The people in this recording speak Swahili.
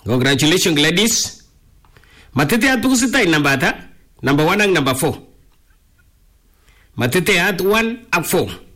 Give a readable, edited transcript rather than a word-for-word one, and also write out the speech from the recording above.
Congratulations Gladys. Matete at pusita in number 1 and number 4. Matete at 1 up 4.